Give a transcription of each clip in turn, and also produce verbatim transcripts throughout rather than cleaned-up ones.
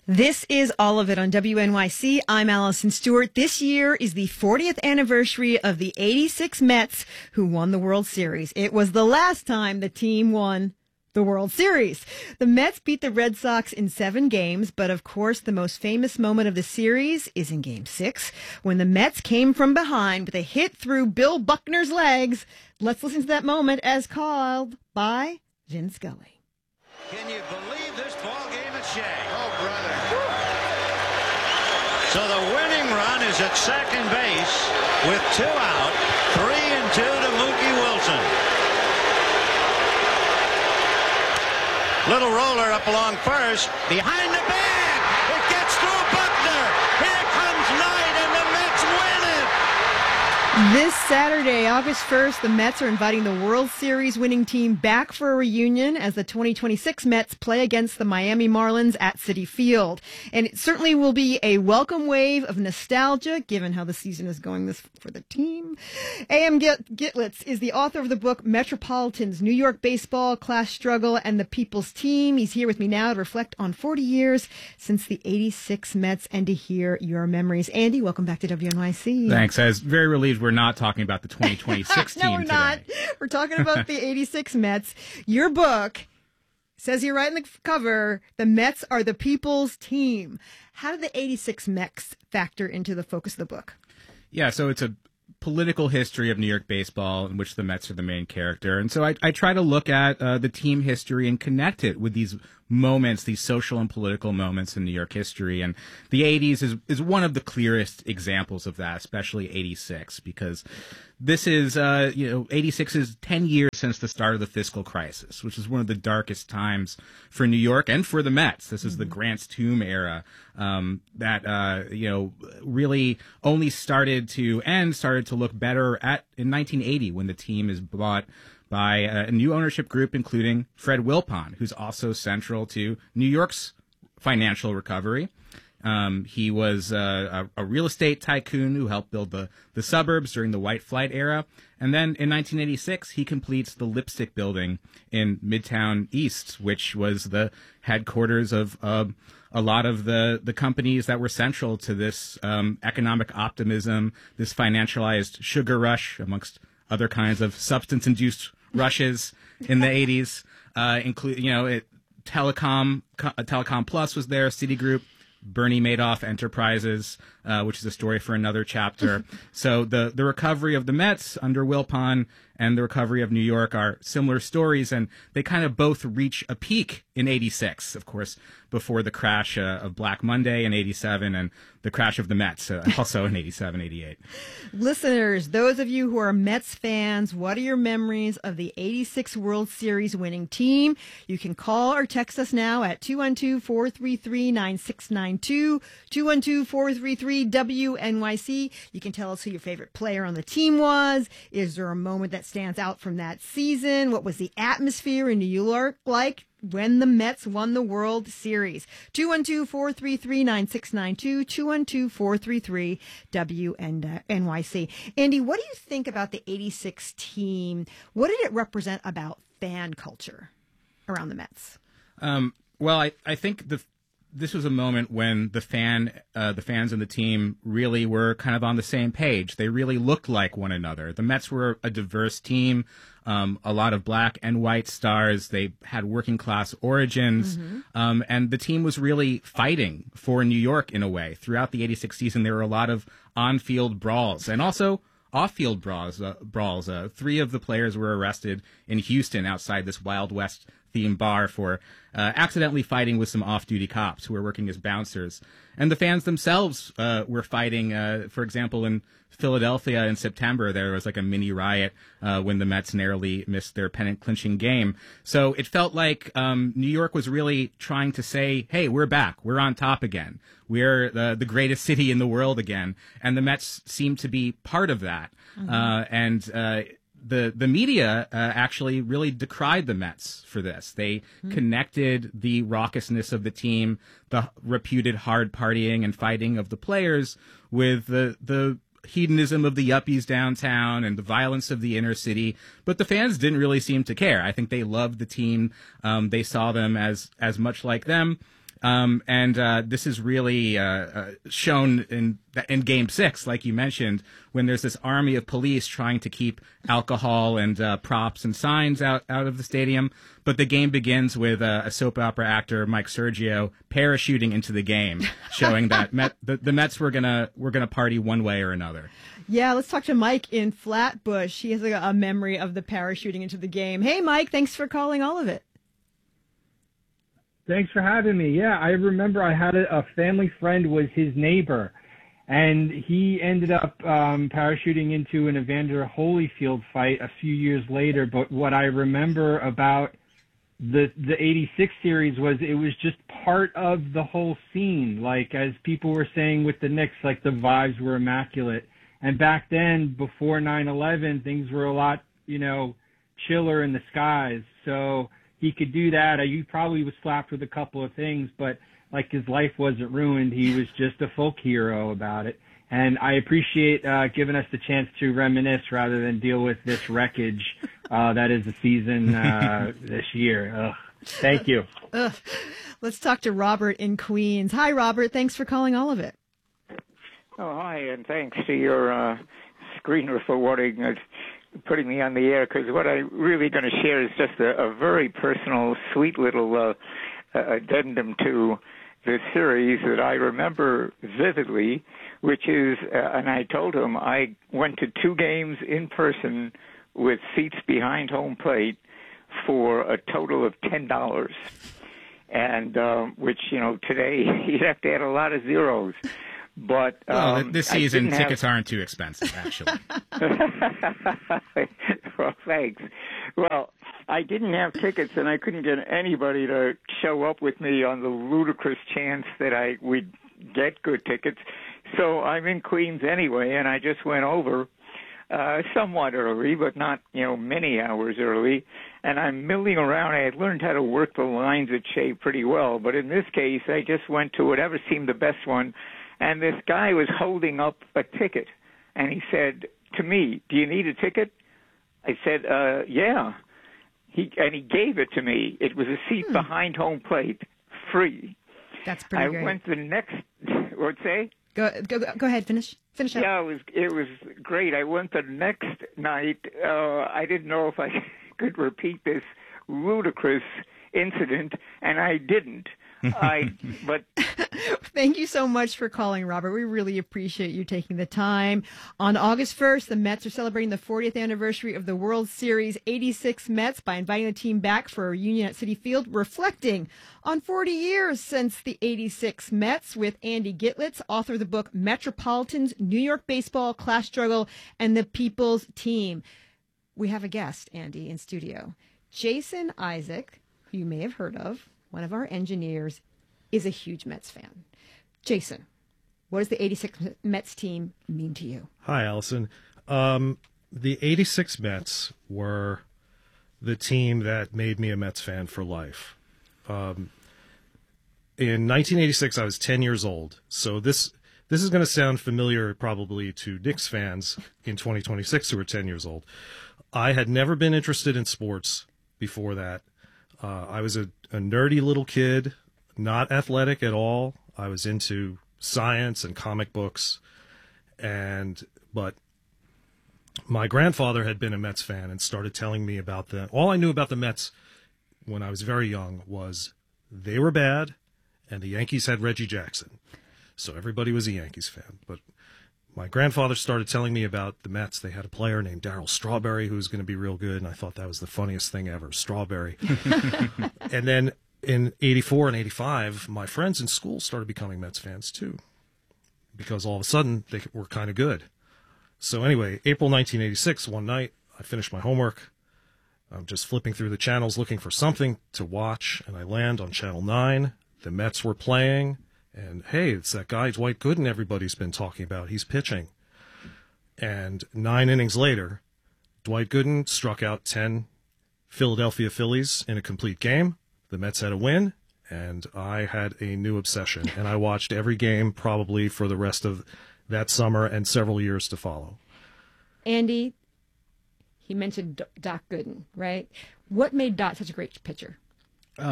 This is All of It on W N Y C. I'm Allison Stewart. This year is the fortieth anniversary of the eighty-six Mets who won the World Series. It was the last time the team won the World Series. The Mets beat the Red Sox in seven games, but of course the most famous moment of the series is in Game six, when the Mets came from behind with a hit through Bill Buckner's legs. Let's listen to that moment as called by Vin Scully. Can you believe this ball game at Shea? Oh, brother. So the winning run is at second base with two out, three and two to Mookie Wilson. Little roller up along first, behind the bag. It gets through Buckner. Here comes Knight, and the Mets win it. This Saturday, August first, the Mets are inviting the World Series winning team back for a reunion as the twenty twenty-six Mets play against the Miami Marlins at Citi Field. And it certainly will be a welcome wave of nostalgia, given how the season is going this for the team. A M Gitlitz is the author of the book Metropolitans, New York Baseball, Class Struggle, and the People's Team. He's here with me now to reflect on forty years since the eighty-six Mets and to hear your memories. Andy, welcome back to W N Y C. Thanks. I was very relieved we're not talking about the twenty twenty-six no, team we're today. not. We're talking about the eighty-six Mets. Your book says here right in the cover, the Mets are the people's team. How did the eighty-six Mets factor into the focus of the book? Yeah, so it's a political history of New York baseball in which the Mets are the main character. And so I, I try to look at uh, the team history and connect it with these moments, these social and political moments in New York history. And the eighties is, is one of the clearest examples of that, especially eighty-six, because this is, uh, you know, eighty-six is ten years since the start of the fiscal crisis, which is one of the darkest times for New York and for the Mets. This is mm-hmm. the Grant's Tomb era um, that, uh, you know, really only started to end, started to look better at in nineteen eighty when the team is bought by a new ownership group, including Fred Wilpon, who's also central to New York's financial recovery. Um, he was uh, a, a real estate tycoon who helped build the, the suburbs during the White Flight era. And then in nineteen eighty-six, he completes the Lipstick Building in Midtown East, which was the headquarters of uh, a lot of the, the companies that were central to this um, economic optimism, this financialized sugar rush, amongst other kinds of substance-induced rushes in the eighties, uh, include, you know, it, Telecom, Co- Telecom Plus was there, Citigroup, Bernie Madoff Enterprises, uh, which is a story for another chapter. So the, the recovery of the Mets under Wilpon and the recovery of New York are similar stories, and they kind of both reach a peak in eighty-six, of course, before the crash uh, of Black Monday in eighty-seven and the crash of the Mets, uh, also in eighty-seven, eighty-eight. Listeners, those of you who are Mets fans, what are your memories of the eighty-six World Series winning team? You can call or text us now at two one two, four three three, nine six nine two, two one two, four three three, W N Y C. You can tell us who your favorite player on the team was. Is there a moment that stands out from that season? What was the atmosphere in New York like when the Mets won the World Series? two one two, four three three, nine six nine two, two one two, four three three, W N Y C. Andy, what do you think about the eighty-six team? What did it represent about fan culture around the Mets? Um, well, I, I think the this was a moment when the fan, uh, the fans and the team really were kind of on the same page. They really looked like one another. The Mets were a diverse team, um, a lot of black and white stars. They had working class origins, mm-hmm. um, and the team was really fighting for New York in a way. Throughout the eighty-six season, there were a lot of on-field brawls and also off-field brawls. Uh, brawls. Uh, three of the players were arrested in Houston outside this Wild West themed bar for uh, accidentally fighting with some off-duty cops who were working as bouncers. And the fans themselves uh, were fighting. Uh, for example, in Philadelphia in September, there was like a mini riot uh, when the Mets narrowly missed their pennant-clinching game. So it felt like um, New York was really trying to say, hey, we're back. We're on top again. We're the, the greatest city in the world again. And the Mets seemed to be part of that. Mm-hmm. Uh, and uh The the media uh, actually really decried the Mets for this. They mm-hmm. connected the raucousness of the team, the reputed hard partying and fighting of the players, with the the hedonism of the yuppies downtown and the violence of the inner city. But the fans didn't really seem to care. I think they loved the team. Um, they saw them as as much like them. Um, and uh, this is really uh, uh, shown in in Game Six, like you mentioned, when there's this army of police trying to keep alcohol and uh, props and signs out, out of the stadium. But the game begins with uh, a soap opera actor, Mike Sergio, parachuting into the game, showing that Met, the, the Mets were gonna were gonna party one way or another. Yeah, let's talk to Mike in Flatbush. He has a, a memory of the parachuting into the game. Hey, Mike, thanks for calling all of it. Thanks for having me. Yeah, I remember I had a, a family friend was his neighbor, and he ended up um, parachuting into an Evander Holyfield fight a few years later. But what I remember about the the eighty-six series was it was just part of the whole scene. Like, as people were saying with the Knicks, like the vibes were immaculate. And back then, before nine eleven, things were a lot, you know, chiller in the skies. So he could do that. He probably was slapped with a couple of things, but like his life wasn't ruined. He was just a folk hero about it. And I appreciate uh, giving us the chance to reminisce rather than deal with this wreckage uh, that is the season uh, this year. Ugh. Thank you. Ugh. Let's talk to Robert in Queens. Hi, Robert. Thanks for calling all of it. Oh, hi, and thanks to your uh, screener for wanting uh, putting me on the air, because what I'm really going to share is just a, a very personal, sweet little uh, uh, addendum to the series that I remember vividly, which is, uh, and I told him I went to two games in person with seats behind home plate for a total of ten dollars, and um, which, you know, today you'd have to add a lot of zeros. But well, um, this season tickets have... aren't too expensive, actually. Well, thanks. Well, I didn't have tickets, and I couldn't get anybody to show up with me on the ludicrous chance that I would get good tickets. So I'm in Queens anyway, and I just went over uh, somewhat early, but not, you know, many hours early. And I'm milling around. I had learned how to work the lines at Shea pretty well, but in this case, I just went to whatever seemed the best one. And this guy was holding up a ticket, and he said to me, "Do you need a ticket?" I said, uh, "Yeah." He and he gave it to me. It was a seat hmm. behind home plate, free. That's pretty I great. went the next. What'd say? Go go go ahead. Finish finish up. Yeah, it was it was great. I went the next night. Uh, I didn't know if I could repeat this ludicrous incident, and I didn't. I but thank you so much for calling, Robert. We really appreciate you taking the time. On August first, the Mets are celebrating the fortieth anniversary of the World Series eighty-six Mets by inviting the team back for a reunion at Citi Field, reflecting on forty years since the eighty-six Mets, with Andy Gitlitz, author of the book Metropolitans, New York Baseball, Class Struggle, and the People's Team. We have a guest, Andy, in studio. Jason Isaac, who you may have heard of, one of our engineers, is a huge Mets fan. Jason, what does the eighty-six Mets team mean to you? Hi, Allison. Um, the eighty-six Mets were the team that made me a Mets fan for life. Um, in nineteen eighty-six, I was ten years old. So this this is going to sound familiar probably to Knicks fans in twenty twenty-six who are ten years old. I had never been interested in sports before that. Uh, I was a, a nerdy little kid, not athletic at all. I was into science and comic books, and but my grandfather had been a Mets fan and started telling me about them. All I knew about the Mets when I was very young was they were bad, and the Yankees had Reggie Jackson, so everybody was a Yankees fan. But my grandfather started telling me about the Mets. They had a player named Darryl Strawberry who was going to be real good, and I thought that was the funniest thing ever, Strawberry. And then in eighty-four and eighty-five, my friends in school started becoming Mets fans too, because all of a sudden they were kind of good. So anyway, April nineteen eighty-six, one night, I finished my homework. I'm just flipping through the channels looking for something to watch, and I land on Channel nine. The Mets were playing. And, hey, it's that guy Dwight Gooden everybody's been talking about. He's pitching. And nine innings later, Dwight Gooden struck out ten Philadelphia Phillies in a complete game. The Mets had a win, and I had a new obsession. And I watched every game probably for the rest of that summer and several years to follow. Andy, he mentioned Doc Gooden, right? What made Doc such a great pitcher? Um,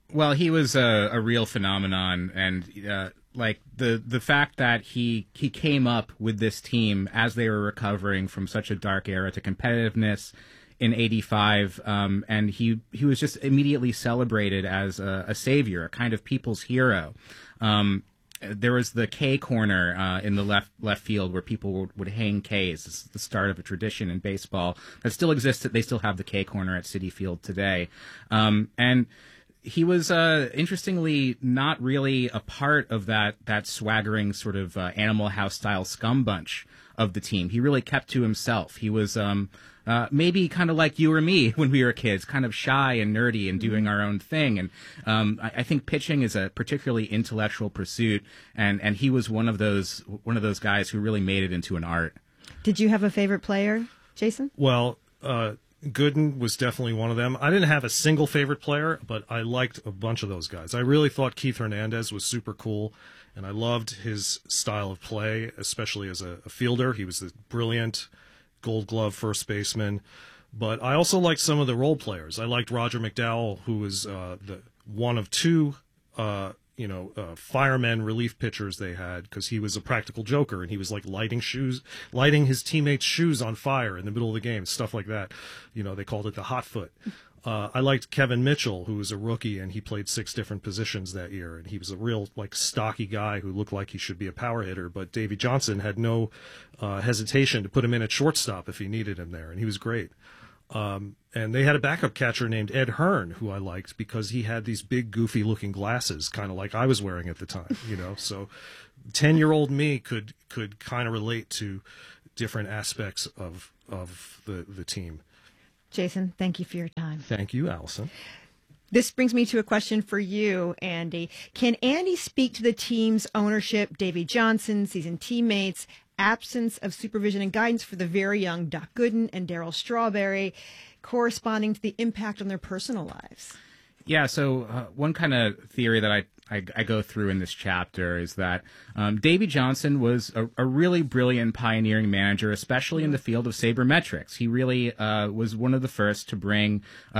Well, he was a, a real phenomenon, and uh, like the the fact that he he came up with this team as they were recovering from such a dark era to competitiveness in eighty-five, um, and he he was just immediately celebrated as a, a savior, a kind of people's hero. Um, there was the K corner uh, in the left left field where people would, would hang Ks. It's the start of a tradition in baseball that still exists. They still have the K corner at Citi Field today, um, and he was uh, interestingly not really a part of that that swaggering sort of uh, Animal House style scum bunch of the team. He really kept to himself. He was um, uh, maybe kind of like you or me when we were kids, kind of shy and nerdy and doing our own thing. And um, I, I think pitching is a particularly intellectual pursuit, and, and he was one of those one of those guys who really made it into an art. Did you have a favorite player, Jason? Well, uh, Gooden was definitely one of them. I didn't have a single favorite player, but I liked a bunch of those guys. I really thought Keith Hernandez was super cool, and I loved his style of play, especially as a, a fielder. He was a brilliant Gold Glove first baseman. But I also liked some of the role players. I liked Roger McDowell, who was uh, the one of two uh, you know, uh, firemen relief pitchers they had, because he was a practical joker, and he was like lighting shoes, lighting his teammates' shoes on fire in the middle of the game, stuff like that. You know, they called it the hot foot. Uh, I liked Kevin Mitchell, who was a rookie, and he played six different positions that year, and he was a real like stocky guy who looked like he should be a power hitter. But Davey Johnson had no uh, hesitation to put him in at shortstop if he needed him there, and he was great. Um, and they had a backup catcher named Ed Hearn, who I liked because he had these big, goofy-looking glasses, kind of like I was wearing at the time, you know. So ten-year-old me could could kind of relate to different aspects of of the, the team. Jason, thank you for your time. Thank you, Allison. This brings me to a question for you, Andy. Can Andy speak to the team's ownership, Davey Johnson, seasoned teammates, absence of supervision and guidance for the very young Doc Gooden and Darryl Strawberry, corresponding to the impact on their personal lives? Yeah, so uh, one kind of theory that I, I, I go through in this chapter is that um, Davey Johnson was a, a really brilliant pioneering manager, especially in the field of sabermetrics. He really uh, was one of the first to bring uh,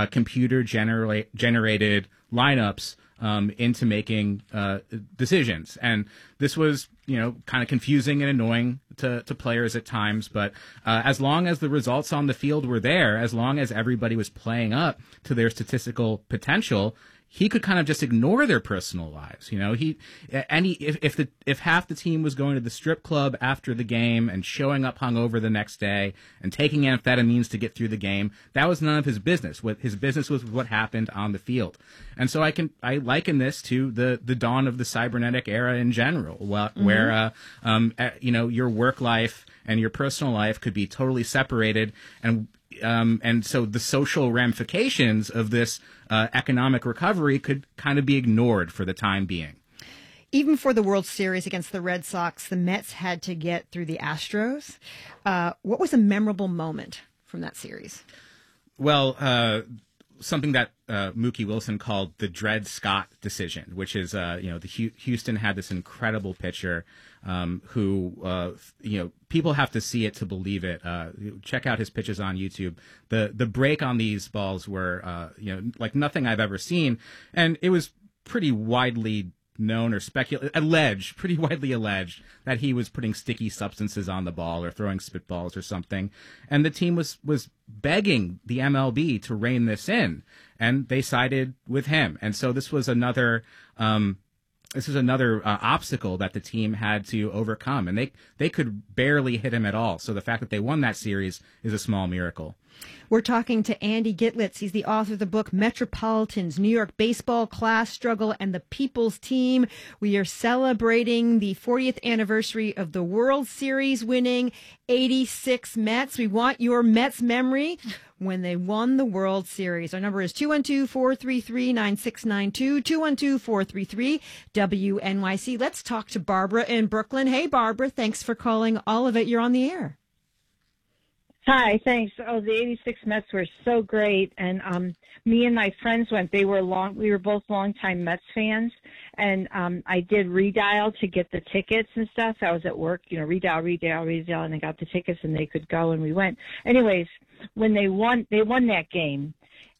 computer-generated lineups um, into making uh, decisions. And this was, you know, kind of confusing and annoying to, to players at times. But uh, as long as the results on the field were there, as long as everybody was playing up to their statistical potential, he could kind of just ignore their personal lives. You know, he any if if the if half the team was going to the strip club after the game and showing up hungover the next day and taking amphetamines to get through the game, that was none of his business. What his business was what happened on the field. And so I can I liken this to the the dawn of the cybernetic era in general, where, mm-hmm. where uh, um you know, your work life and your personal life could be totally separated, and Um, and so the social ramifications of this uh, economic recovery could kind of be ignored for the time being. Even for the World Series against the Red Sox, the Mets had to get through the Astros. Uh, what was a memorable moment from that series? Well, uh, something that uh, Mookie Wilson called the Dred Scott decision, which is, uh, you know, the H- Houston had this incredible pitcher um, who, uh, you know, people have to see it to believe it. Uh, check out his pitches on YouTube. The the break on these balls were, uh, you know, like nothing I've ever seen, and it was pretty widely known or speculated, alleged, pretty widely alleged that he was putting sticky substances on the ball or throwing spitballs or something. And the team was, was begging the M L B to rein this in, and they sided with him. And so this was another, um, this was another uh, obstacle that the team had to overcome, and they, they could barely hit him at all. So the fact that they won that series is a small miracle. We're talking to Andy Gitlitz. He's the author of the book Metropolitans, New York Baseball, Class Struggle, and the People's Team. We are celebrating the fortieth anniversary of the World Series winning eighty-six Mets. We want your Mets memory when they won the World Series. Our number is two one two, four three three, nine six nine two, two one two, four three three, W N Y C. Let's talk to Barbara in Brooklyn. Hey, Barbara, thanks for calling All of It. You're on the air. Hi, thanks. Oh, the eighty-six Mets were so great, and um, me and my friends went. They were long. We were both longtime Mets fans, and um, I did redial to get the tickets and stuff. I was at work, you know, redial, redial, redial, and I got the tickets, and they could go, and we went. Anyways, when they won, they won that game,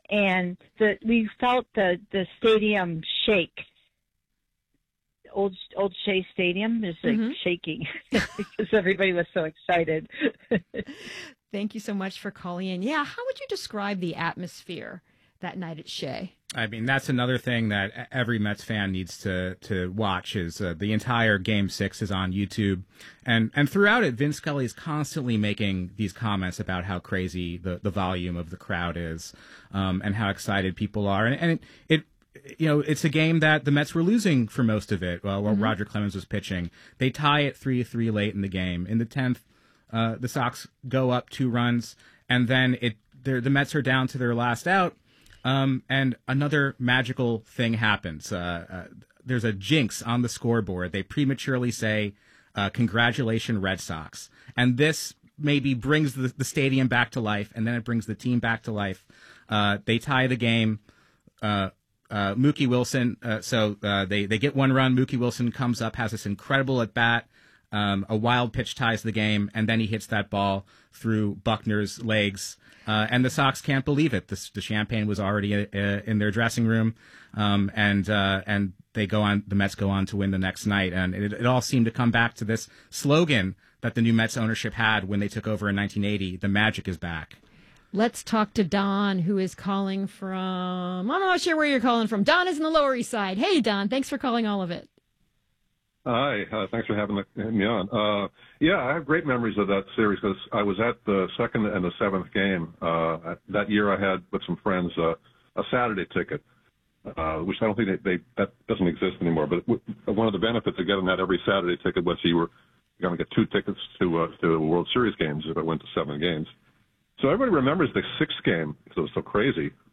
and the we felt the the stadium shake. Old Old Shea Stadium is like Mm-hmm. shaking because everybody was so excited. Thank you so much for calling in. Yeah, how would you describe the atmosphere that night at Shea? I mean, that's another thing that every Mets fan needs to to watch. Is uh, the entire Game Six is on YouTube, and and throughout it, Vin Scully is constantly making these comments about how crazy the, the volume of the crowd is, um, and how excited people are, and, and it, it you know it's a game that the Mets were losing for most of it uh, while mm-hmm. Roger Clemens was pitching. They tie it three to three late in the game. In the tenth, uh, the Sox go up two runs, and then it the Mets are down to their last out. Um, and another magical thing happens. Uh, uh, there's a jinx on the scoreboard. They prematurely say, uh, congratulations, Red Sox. And this maybe brings the, the stadium back to life, and then it brings the team back to life. Uh, they tie the game. Uh, uh, Mookie Wilson, uh, so uh, they, they get one run. Mookie Wilson comes up, has this incredible at-bat. Um, a wild pitch ties the game, and then he hits that ball through Buckner's legs. Uh, and the Sox can't believe it. The, the champagne was already uh, in their dressing room, um, and uh, and they go on. The Mets go on to win the next night, and it, it all seemed to come back to this slogan that the new Mets ownership had when they took over in nineteen eighty: "The magic is back." Let's talk to Don, who is calling from. I'm not sure where you're calling from. Don is in the Lower East Side. Hey, Don, thanks for calling all of it. Hi, uh, thanks for having me on. Uh, yeah, I have great memories of that series because I was at the second and the seventh game. Uh, that year I had, with some friends, uh, a Saturday ticket, uh, which I don't think they, they that doesn't exist anymore. But w- one of the benefits of getting that every Saturday ticket was you were going to get two tickets to uh, to World Series games if it went to seven games. So everybody remembers the sixth game because it was so crazy.